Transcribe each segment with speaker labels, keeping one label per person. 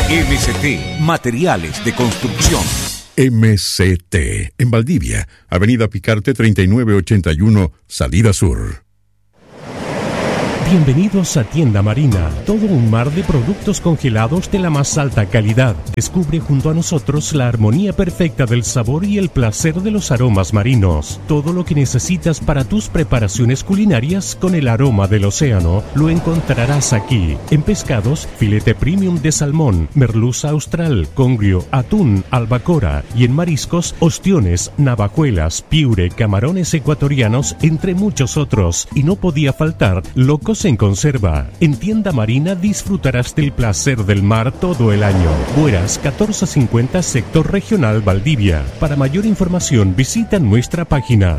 Speaker 1: MCT, materiales de construcción.
Speaker 2: MCT, en Valdivia, Avenida Picarte 3981, Salida Sur.
Speaker 3: Bienvenidos a Tienda Marina, todo un mar de productos congelados de la más alta calidad. Descubre junto a nosotros la armonía perfecta del sabor y el placer de los aromas marinos. Todo lo que necesitas para tus preparaciones culinarias con el aroma del océano lo encontrarás aquí. En pescados, filete premium de salmón, merluza austral, congrio, atún, albacora, y en mariscos, ostiones, navajuelas, piure, camarones ecuatorianos, entre muchos otros. Y no podía faltar locos en conserva. En Tienda Marina disfrutarás del placer del mar todo el año. Bueras 1450, sector regional Valdivia. Para mayor información visita nuestra página.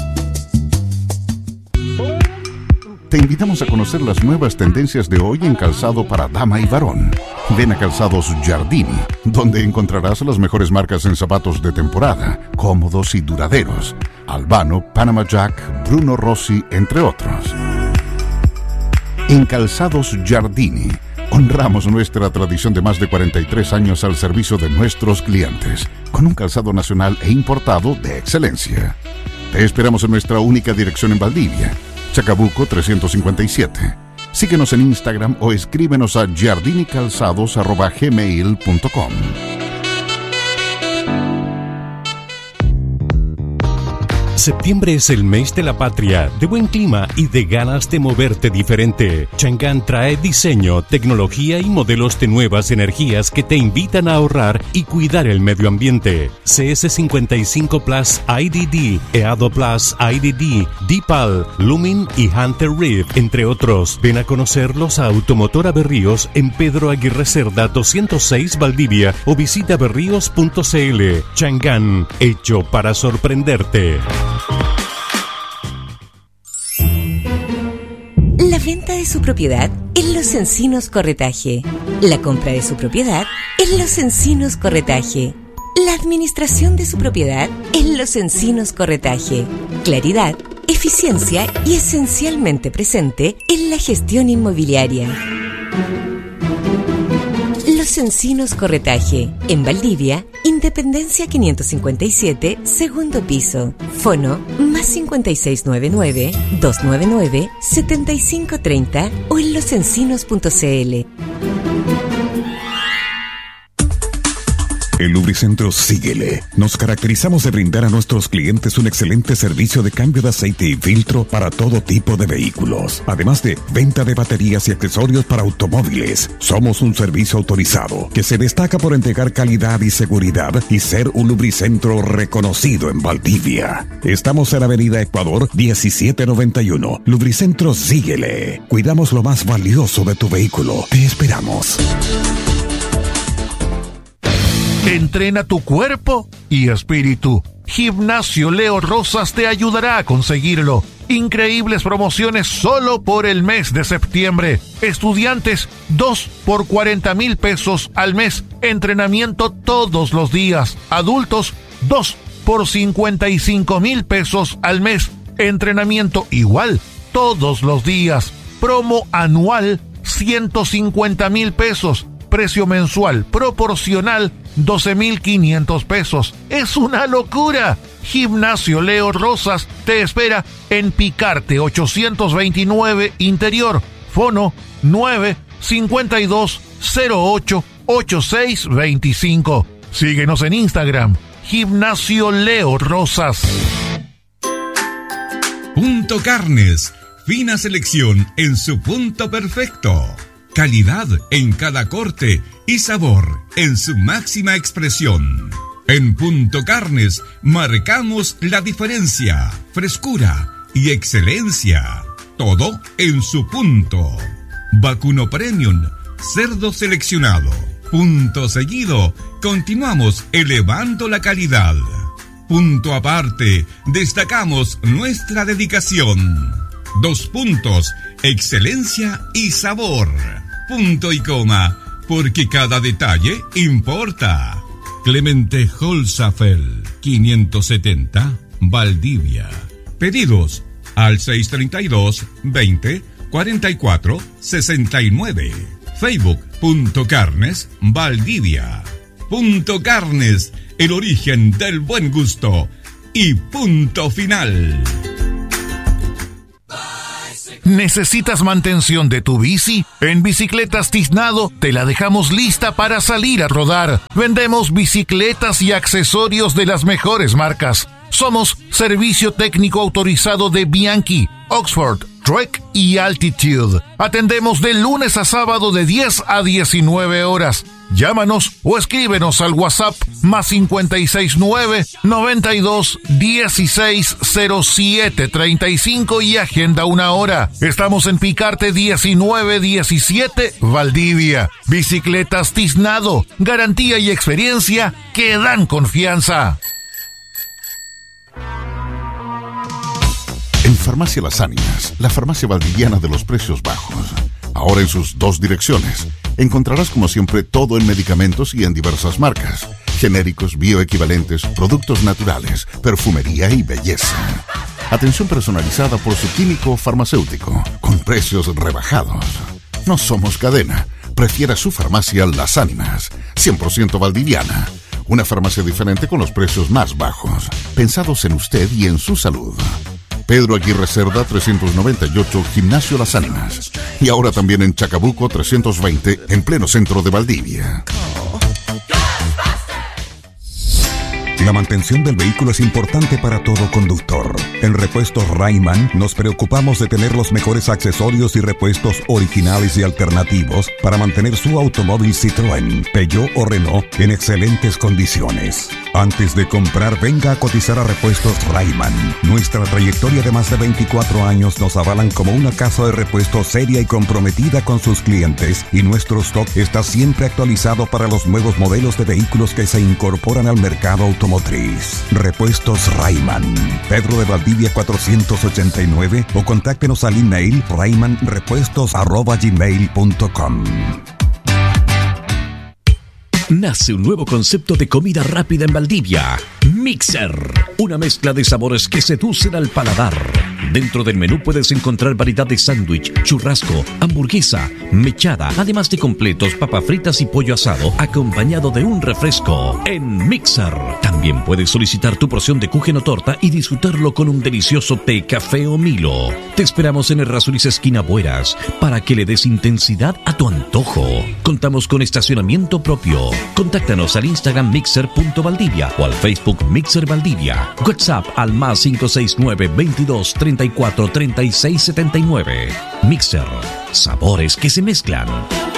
Speaker 2: Te invitamos a conocer las nuevas tendencias de hoy en calzado para dama y varón. Ven a Calzados Giardini, donde encontrarás las mejores marcas en zapatos de temporada, cómodos y duraderos. Albano, Panama Jack, Bruno Rossi, entre otros. En Calzados Giardini, honramos nuestra tradición de más de 43 años al servicio de nuestros clientes, con un calzado nacional e importado de excelencia. Te esperamos en nuestra única dirección en Valdivia, Chacabuco 357. Síguenos en Instagram o escríbenos a giardinicalzados@gmail.com.
Speaker 3: Septiembre es el mes de la patria, de buen clima y de ganas de moverte diferente. Chang'an trae diseño, tecnología y modelos de nuevas energías que te invitan a ahorrar y cuidar el medio ambiente. CS55 Plus IDD, EADO Plus IDD, Deepal, Lumin y Hunter Reef, entre otros. Ven a conocerlos a Automotora Berríos en Pedro Aguirre Cerda 206 Valdivia o visita berríos.cl. Chang'an, hecho para sorprenderte.
Speaker 4: La venta de su propiedad en Los Encinos Corretaje. La compra de su propiedad en Los Encinos Corretaje. La administración de su propiedad en Los Encinos Corretaje. Claridad, eficiencia y esencialmente presente en la gestión inmobiliaria. Los Encinos Corretaje, en Valdivia, Independencia 557, segundo piso. Fono más 5699-299-7530 o en losencinos.cl.
Speaker 5: En Lubricentro Síguele. Nos caracterizamos de brindar a nuestros clientes un excelente servicio de cambio de aceite y filtro para todo tipo de vehículos. Además de venta de baterías y accesorios para automóviles. Somos un servicio autorizado que se destaca por entregar calidad y seguridad y ser un lubricentro reconocido en Valdivia. Estamos en Avenida Ecuador 1791. Lubricentro Síguele. Cuidamos lo más valioso de tu vehículo. Te esperamos.
Speaker 6: Entrena tu cuerpo y espíritu. Gimnasio Leo Rosas te ayudará a conseguirlo. Increíbles promociones solo por el mes de septiembre. Estudiantes, 2 por 40,000 pesos al mes. Entrenamiento todos los días. Adultos, 2 por 55,000 pesos al mes. Entrenamiento igual todos los días. Promo anual, 150,000 pesos. Precio mensual proporcional, 12,500 pesos. ¡Es una locura! Gimnasio Leo Rosas te espera en Picarte 829 Interior. Fono 952088625. Síguenos en Instagram. Gimnasio Leo Rosas.
Speaker 7: Punto Carnes. Fina selección en su punto perfecto. Calidad en cada corte y sabor en su máxima expresión. En Punto Carnes marcamos la diferencia, frescura y excelencia. Todo en su punto. Vacuno Premium, cerdo seleccionado. Punto seguido, continuamos elevando la calidad. Punto aparte, destacamos nuestra dedicación. 2 puntos, excelencia y sabor. Punto y coma, porque cada detalle importa. Clemente Holzapfel, 570, Valdivia. Pedidos al 632 20 44 69. Facebook.carnes Valdivia. Punto Carnes, el origen del buen gusto. Y punto final.
Speaker 6: ¿Necesitas mantención de tu bici? En Bicicletas Tiznado te la dejamos lista para salir a rodar. Vendemos bicicletas y accesorios de las mejores marcas. Somos servicio técnico autorizado de Bianchi, Oxford, Trek y Altitude. Atendemos de lunes a sábado de 10 a 19 horas. Llámanos o escríbenos al WhatsApp +569 92 16 07 35 y agenda una hora. Estamos en Picarte 1917, Valdivia. Bicicletas Tiznado, garantía y experiencia que dan confianza.
Speaker 2: En Farmacia Las Ánimas, la farmacia valdiviana de los precios bajos. Ahora en sus 2 direcciones. Encontrarás como siempre todo en medicamentos y en diversas marcas. Genéricos, bioequivalentes, productos naturales, perfumería y belleza. Atención personalizada por su químico farmacéutico, con precios rebajados. No somos cadena. Prefiera su farmacia Las Ánimas, 100% valdiviana. Una farmacia diferente con los precios más bajos, pensados en usted y en su salud. Pedro Aguirre Cerda 398, Gimnasio Las Ánimas. Y ahora también en Chacabuco 320, en pleno centro de Valdivia.
Speaker 5: La mantención del vehículo es importante para todo conductor. En Repuestos Rayman nos preocupamos de tener los mejores accesorios y repuestos originales y alternativos para mantener su automóvil Citroën, Peugeot o Renault en excelentes condiciones. Antes de comprar, venga a cotizar a Repuestos Rayman. Nuestra trayectoria de más de 24 años nos avalan como una casa de repuestos seria y comprometida con sus clientes, y nuestro stock está siempre actualizado para los nuevos modelos de vehículos que se incorporan al mercado automotriz. Repuestos Rayman, Pedro de Valdivia 489, o contáctenos al email raymanrepuestos@gmail.com.
Speaker 8: Nace un nuevo concepto de comida rápida en Valdivia. Mixer, una mezcla de sabores que seducen al paladar. Dentro del menú puedes encontrar variedad de sándwich, churrasco, hamburguesa, mechada, además de completos, papas fritas y pollo asado, acompañado de un refresco. En Mixer también puedes solicitar tu porción de kuchen o torta y disfrutarlo con un delicioso té, café o Milo. Te esperamos en Errázuriz esquina Bueras para que le des intensidad a tu antojo. Contamos con estacionamiento propio. Contáctanos al Instagram mixer.valdivia o al Facebook Mixer Valdivia. WhatsApp al +569 22 34 36 79. Mixer, sabores que se mezclan.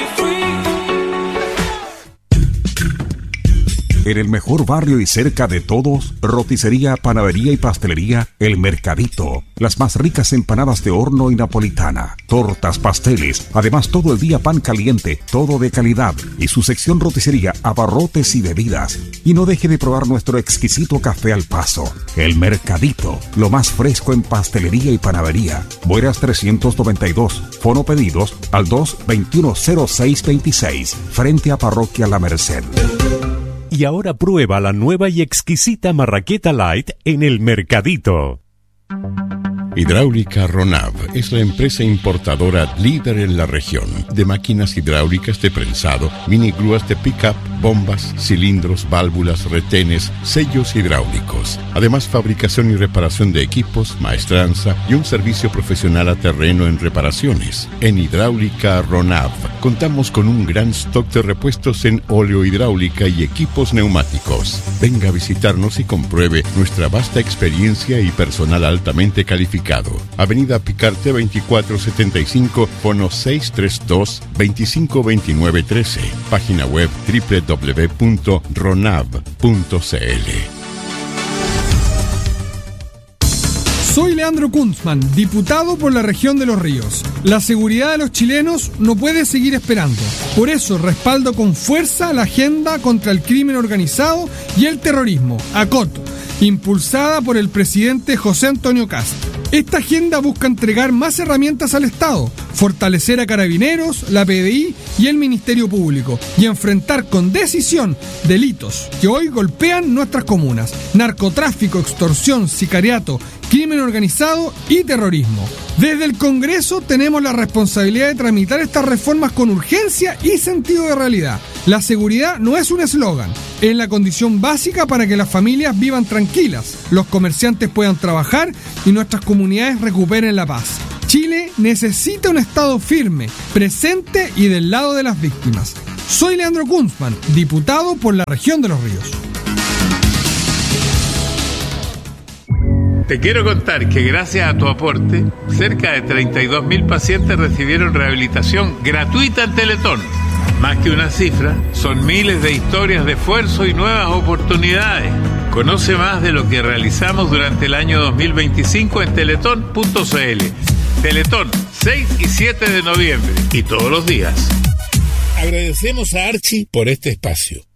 Speaker 5: En el mejor barrio y cerca de todos, roticería, panadería y pastelería El Mercadito. Las más ricas empanadas de horno y napolitana, tortas, pasteles, además todo el día pan caliente, todo de calidad, y su sección roticería, abarrotes y bebidas. Y no deje de probar nuestro exquisito café al paso. El Mercadito, lo más fresco en pastelería y panadería. Bueras 392, fono pedidos al 2210626, frente a Parroquia La Merced.
Speaker 3: Y ahora prueba la nueva y exquisita Marraqueta Light en El Mercadito.
Speaker 9: Hidráulica Ronav es la empresa importadora líder en la región de máquinas hidráulicas de prensado, mini grúas de pick-up, bombas, cilindros, válvulas, retenes, sellos hidráulicos. Además, fabricación y reparación de equipos, maestranza y un servicio profesional a terreno en reparaciones. En Hidráulica Ronav contamos con un gran stock de repuestos en óleo hidráulica y equipos neumáticos. Venga a visitarnos y compruebe nuestra vasta experiencia y personal altamente calificado. Avenida Picarte 2475, fono 632-252913. Página web www.ronav.cl.
Speaker 10: Soy Leandro Kunzman, diputado por la región de Los Ríos. La seguridad de los chilenos no puede seguir esperando. Por eso respaldo con fuerza la agenda contra el crimen organizado y el terrorismo, ACOT, impulsada por el presidente José Antonio Kast. Esta agenda busca entregar más herramientas al Estado, fortalecer a Carabineros, la PDI y el Ministerio Público y enfrentar con decisión delitos que hoy golpean nuestras comunas: narcotráfico, extorsión, sicariato, crimen organizado y terrorismo. Desde el Congreso tenemos la responsabilidad de tramitar estas reformas con urgencia y sentido de realidad. La seguridad no es un eslogan, es la condición básica para que las familias vivan tranquilas, los comerciantes puedan trabajar y nuestras comunidades recuperen la paz. Chile necesita un Estado firme, presente y del lado de las víctimas. Soy Leandro Kunzman, diputado por la región de Los Ríos.
Speaker 11: Te quiero contar que gracias a tu aporte, cerca de 32.000 pacientes recibieron rehabilitación gratuita en Teletón. Más que una cifra, son miles de historias de esfuerzo y nuevas oportunidades. Conoce más de lo que realizamos durante el año 2025 en teletón.cl. Teletón, 6 y 7 de noviembre y todos los días.
Speaker 12: Agradecemos a Archie por este espacio.